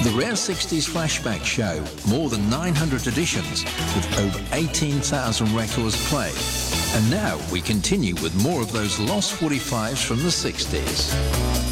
The Rare 60s Flashback Show, more than 900 editions with over 18,000 records played. And now we continue with more of those lost 45s from the 60s.